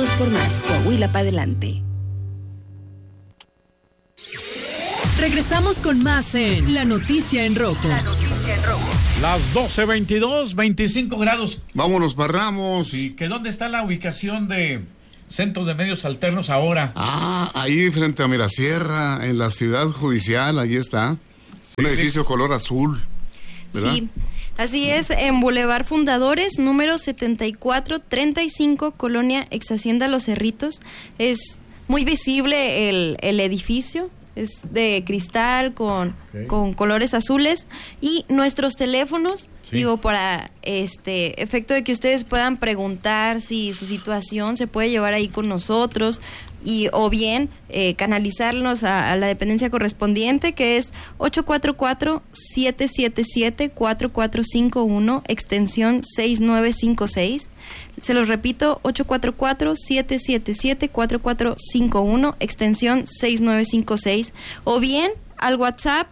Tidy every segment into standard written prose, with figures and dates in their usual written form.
Unidos por Más, Coahuila para adelante. Regresamos con más en La Noticia en Rojo. Las 12:22, 25 grados. Vámonos, Barramos. ¿Y que dónde está la ubicación de Centros de Medios Alternos ahora? Ahí frente a Mirasierra, en la Ciudad Judicial, ahí está. Sí. Un edificio color azul, ¿verdad? Sí, así es, en Boulevard Fundadores, número 7435, Colonia Ex Hacienda Los Cerritos. Es muy visible el edificio. Es de cristal con colores azules, y nuestros teléfonos, para efecto de que ustedes puedan preguntar si su situación se puede llevar ahí con nosotros, o bien canalizarnos a la dependencia correspondiente, que es 844-777-4451, extensión 6956. Se los repito, 844-777-4451, extensión 6956, o bien al WhatsApp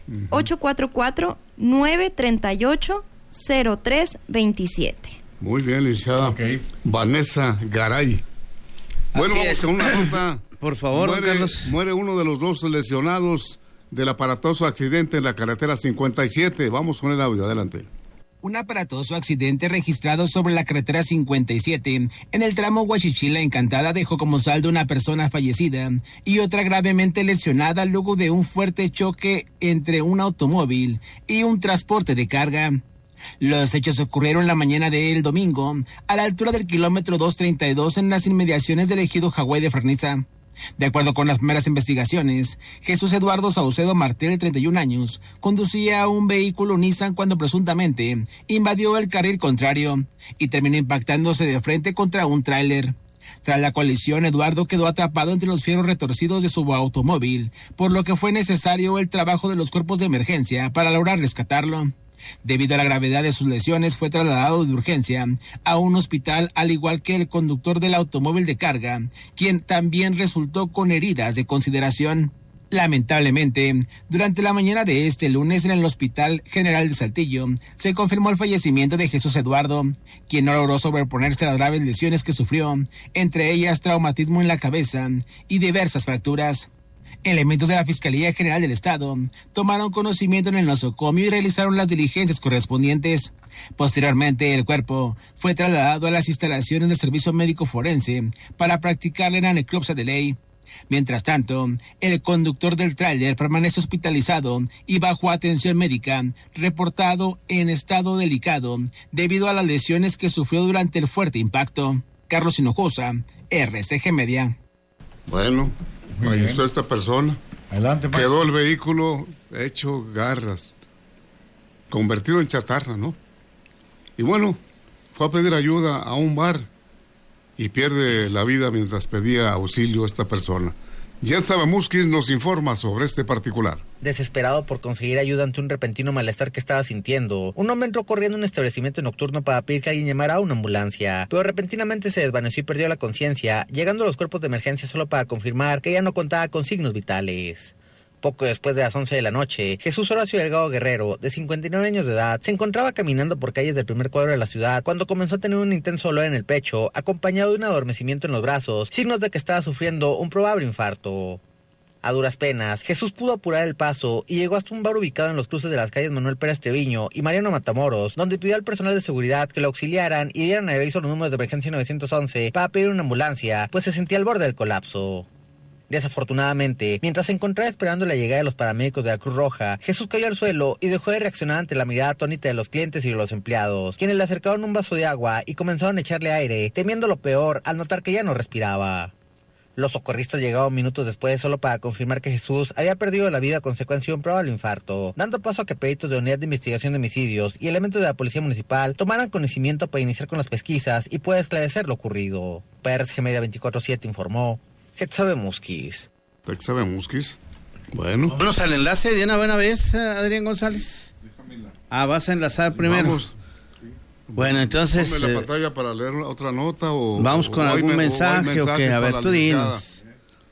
844-938-0327. Muy bien, licenciada. Vanessa Garay. Bueno, vamos a una nota. Por favor, Carlos. Muere uno de los dos lesionados del aparatoso accidente en la carretera 57. Vamos con el audio, adelante. Un aparatoso accidente registrado sobre la carretera 57 en el tramo Huachichila Encantada dejó como saldo una persona fallecida y otra gravemente lesionada luego de un fuerte choque entre un automóvil y un transporte de carga. Los hechos ocurrieron la mañana del domingo a la altura del kilómetro 232 en las inmediaciones del ejido Hawái de Ferniza. De acuerdo con las primeras investigaciones, Jesús Eduardo Saucedo Martel, de 31 años, conducía un vehículo Nissan cuando presuntamente invadió el carril contrario y terminó impactándose de frente contra un tráiler. Tras la colisión, Eduardo quedó atrapado entre los fierros retorcidos de su automóvil, por lo que fue necesario el trabajo de los cuerpos de emergencia para lograr rescatarlo. Debido a la gravedad de sus lesiones, fue trasladado de urgencia a un hospital, al igual que el conductor del automóvil de carga, quien también resultó con heridas de consideración. Lamentablemente, durante la mañana de este lunes en el Hospital General de Saltillo, se confirmó el fallecimiento de Jesús Eduardo, quien no logró sobreponerse a las graves lesiones que sufrió, entre ellas traumatismo en la cabeza y diversas fracturas. Elementos de la Fiscalía General del Estado tomaron conocimiento en el nosocomio y realizaron las diligencias correspondientes. Posteriormente, el cuerpo fue trasladado a las instalaciones del Servicio Médico Forense para practicarle la necropsia de ley. Mientras tanto, el conductor del tráiler permanece hospitalizado y bajo atención médica, reportado en estado delicado debido a las lesiones que sufrió durante el fuerte impacto. Carlos Hinojosa, RCG Media. Bueno, falleció esta persona. Adelante, pues. Quedó el vehículo hecho garras, convertido en chatarra, ¿no? Y bueno, fue a pedir ayuda a un bar y pierde la vida mientras pedía auxilio a esta persona. Jetsa Bemuskis nos informa sobre este particular. Desesperado por conseguir ayuda ante un repentino malestar que estaba sintiendo, un hombre entró corriendo a un establecimiento nocturno para pedir que alguien llamara a una ambulancia, pero repentinamente se desvaneció y perdió la conciencia, llegando a los cuerpos de emergencia solo para confirmar que ya no contaba con signos vitales. Poco después de las 11 de la noche, Jesús Horacio Delgado Guerrero, de 59 años de edad, se encontraba caminando por calles del primer cuadro de la ciudad cuando comenzó a tener un intenso dolor en el pecho, acompañado de un adormecimiento en los brazos, signos de que estaba sufriendo un probable infarto. A duras penas, Jesús pudo apurar el paso y llegó hasta un bar ubicado en los cruces de las calles Manuel Pérez Treviño y Mariano Matamoros, donde pidió al personal de seguridad que lo auxiliaran y dieran aviso a los números de emergencia 911 para pedir una ambulancia, pues se sentía al borde del colapso. Desafortunadamente, mientras se encontraba esperando la llegada de los paramédicos de la Cruz Roja, Jesús cayó al suelo y dejó de reaccionar ante la mirada atónita de los clientes y de los empleados, quienes le acercaron un vaso de agua y comenzaron a echarle aire, temiendo lo peor al notar que ya no respiraba. Los socorristas llegaron minutos después solo para confirmar que Jesús había perdido la vida a consecuencia de un probable infarto, dando paso a que peritos de Unidad de Investigación de Homicidios y elementos de la Policía Municipal tomaran conocimiento para iniciar con las pesquisas y pueda esclarecer lo ocurrido. Para RCG Media 24/7 informó Jetsa Bemuskis. Bueno. Vámonos al enlace de una buena vez, Adrián González. Vas a enlazar primero. Vamos. Bueno, entonces... Ponme la pantalla para leer otra nota o... Vamos con algún mensaje o qué. A ver, tú dinos.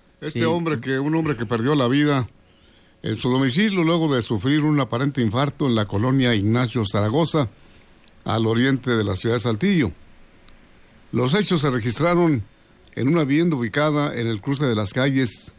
Un hombre que perdió la vida en su domicilio luego de sufrir un aparente infarto en la colonia Ignacio Zaragoza, al oriente de la ciudad de Saltillo. Los hechos se registraron en una vivienda ubicada en el cruce de las calles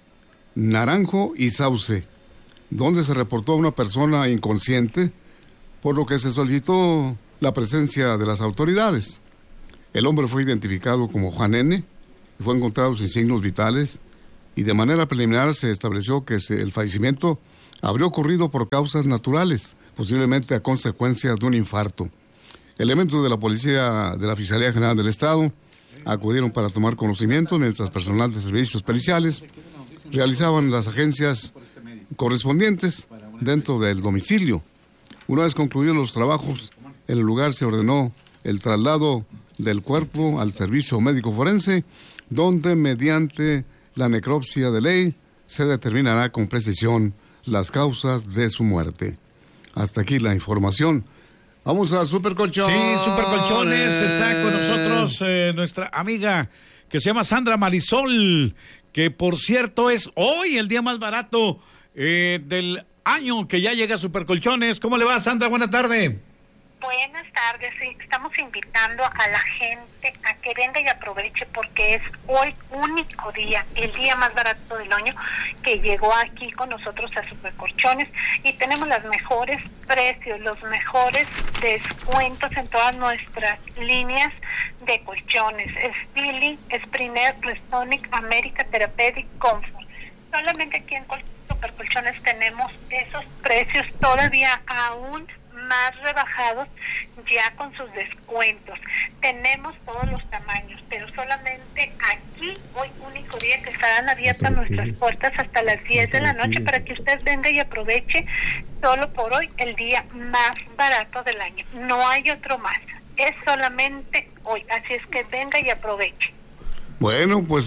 Naranjo y Sauce, donde se reportó a una persona inconsciente, por lo que se solicitó la presencia de las autoridades. El hombre fue identificado como Juan N. y fue encontrado sin signos vitales, y de manera preliminar se estableció que el fallecimiento habría ocurrido por causas naturales, posiblemente a consecuencia de un infarto. Elementos de la policía de la Fiscalía General del Estado acudieron para tomar conocimiento, mientras personal de servicios periciales realizaban las agencias correspondientes dentro del domicilio. Una vez concluidos los trabajos, en el lugar se ordenó el traslado del cuerpo al servicio médico forense, donde mediante la necropsia de ley se determinará con precisión las causas de su muerte. Hasta aquí la información. Vamos a Supercolchones. Sí, Supercolchones. Está con nosotros nuestra amiga que se llama Sandra Marisol, que por cierto es hoy el día más barato del año que ya llega a Supercolchones. ¿Cómo le va, Sandra? Buena tarde. Buenas tardes, sí, estamos invitando a la gente a que venga y aproveche porque es hoy único día, el día más barato del año que llegó aquí con nosotros a Supercolchones y tenemos los mejores precios, los mejores descuentos en todas nuestras líneas de colchones, Stili, Springer, Restonic, América, Therapeutic, Comfort. Solamente aquí en Supercolchones tenemos esos precios todavía aún más rebajados ya con sus descuentos. Tenemos todos los tamaños, pero solamente aquí, hoy único día que estarán abiertas nuestras puertas hasta las 10 de la noche para que usted venga y aproveche solo por hoy el día más barato del año. No hay otro más, es solamente hoy, así es que venga y aproveche. Bueno, pues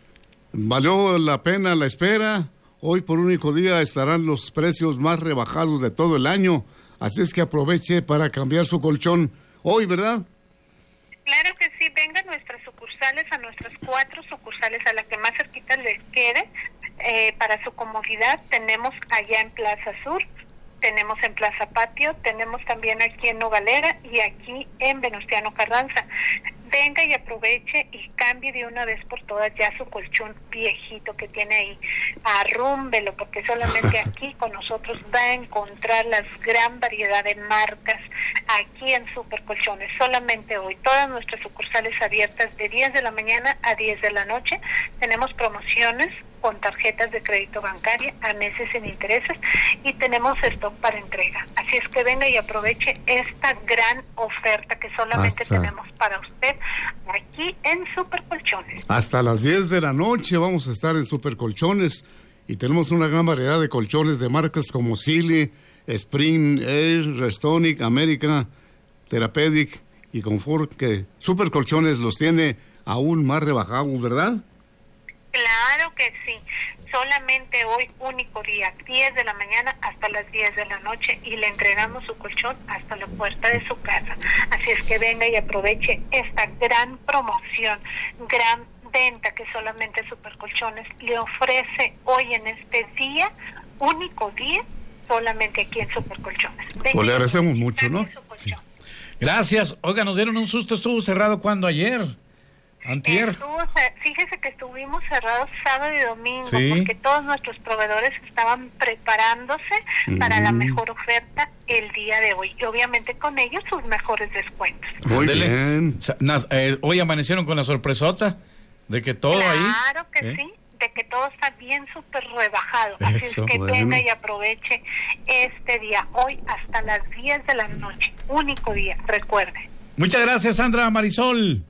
valió la pena la espera. Hoy por único día estarán los precios más rebajados de todo el año. Así es que aproveche para cambiar su colchón hoy, ¿verdad? Claro que sí, vengan nuestras sucursales, a nuestras 4 sucursales, a la que más cerquita les quede, para su comodidad. Tenemos allá en Plaza Sur, tenemos en Plaza Patio, tenemos también aquí en Nogalera y aquí en Venustiano Carranza. Venga y aproveche y cambie de una vez por todas ya su colchón viejito que tiene ahí. Arrúmbelo, porque solamente aquí con nosotros va a encontrar la gran variedad de marcas aquí en Supercolchones. Solamente hoy, todas nuestras sucursales abiertas de 10 de la mañana a 10 de la noche. Tenemos promociones con tarjetas de crédito bancaria a meses sin intereses y tenemos stock para entrega. Así es que venga y aproveche esta gran oferta que solamente tenemos para usted aquí en Supercolchones. Hasta las 10 de la noche vamos a estar en Supercolchones y tenemos una gran variedad de colchones de marcas como Silly, Spring Air, Restonic, América, Therapeutic y Comfort, que Supercolchones los tiene aún más rebajados, ¿verdad? Claro que sí, solamente hoy único día, 10 de la mañana hasta las 10 de la noche y le entregamos su colchón hasta la puerta de su casa. Así es que venga y aproveche esta gran promoción, gran venta que solamente Supercolchones le ofrece hoy en este día, único día, solamente aquí en Supercolchones. Pues le agradecemos mucho, ¿no? Sí. Gracias. Oiga, nos dieron un susto, estuvo cerrado ¿cuándo? Ayer. Antier. Fíjese que estuvimos cerrados sábado y domingo, sí, porque todos nuestros proveedores estaban preparándose para la mejor oferta el día de hoy y obviamente con ellos sus mejores descuentos. Muy bien. Hoy amanecieron con la sorpresota de que todo claro ahí. Claro que sí, de que todo está bien súper rebajado. Así Eso, es que bueno, venga y aproveche este día, hoy hasta las 10 de la noche, único día, recuerde. Muchas gracias, Sandra Marisol.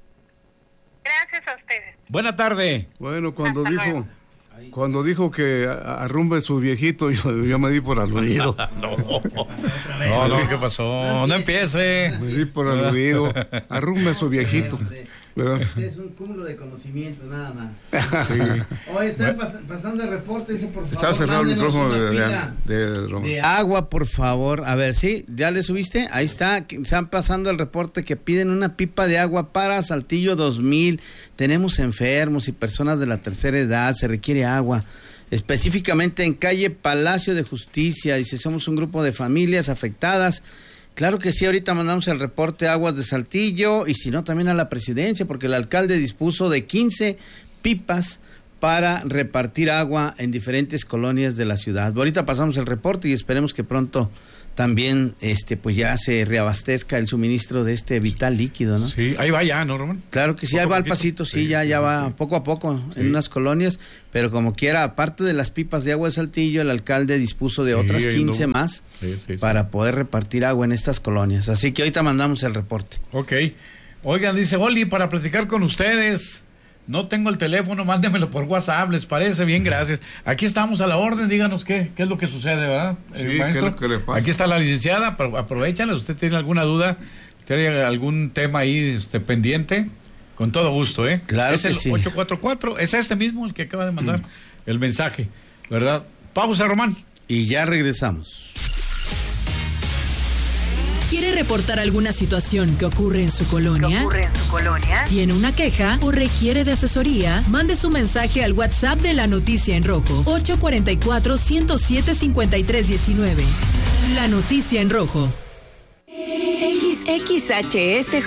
Gracias a ustedes. Buena tarde. Bueno, cuando dijo que arrumbe su viejito, yo me di por aludido. No, ¿qué pasó? No empiece. Me di por aludido. Arrumbe su viejito. ¿Verdad? Es un cúmulo de conocimiento nada más. Sí. Hoy están pasando el reporte, dice por favor. Está cerrado el micrófono de agua, por favor. A ver, ¿sí? ¿Ya le subiste? Ahí está. Están pasando el reporte que piden una pipa de agua para Saltillo 2000. Tenemos enfermos y personas de la tercera edad. Se requiere agua. Específicamente en calle Palacio de Justicia. Dice, somos un grupo de familias afectadas Claro que sí, ahorita mandamos el reporte a Aguas de Saltillo y si no también a la presidencia, porque el alcalde dispuso de 15 pipas para repartir agua en diferentes colonias de la ciudad. Ahorita pasamos el reporte y esperemos que pronto también pues ya se reabastezca el suministro de este vital líquido, ¿no? Sí, ahí va ya, ¿no, Román? Claro que sí, ahí va al pasito, sí, ya va poco a poco en unas colonias, pero como quiera, aparte de las pipas de agua de Saltillo, el alcalde dispuso de otras 15 más para poder repartir agua en estas colonias. Así que ahorita mandamos el reporte. Ok. Oigan, dice Oli, para platicar con ustedes, no tengo el teléfono, mándemelo por WhatsApp, ¿les parece? Bien, gracias. Aquí estamos a la orden, díganos qué es lo que sucede, ¿verdad? Sí, ¿qué es lo que le pasa? Aquí está la licenciada, aprovechala, usted tiene alguna duda, tiene algún tema ahí pendiente, con todo gusto, ¿eh? Claro que sí. Es el 844, es este mismo el que acaba de mandar el mensaje, ¿verdad? Pausa, Román. Y ya regresamos. ¿Quiere reportar alguna situación que ocurre en su colonia? ¿Tiene una queja o requiere de asesoría? Mande su mensaje al WhatsApp de La Noticia en Rojo, 844-107-5319. La Noticia en Rojo. XHS